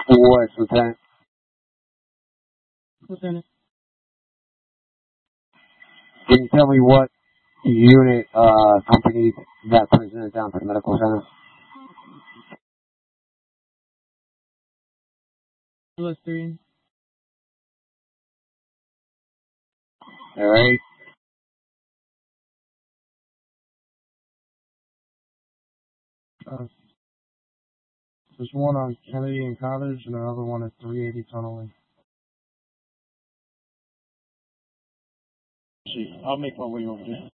What, Lieutenant? Lieutenant. Can you tell me what unit accompanied that prisoner down to the medical center? Plus 3. Alright. There's one on Kennedy and College and another one at 380 Tunneling. See, I'll make my way over there.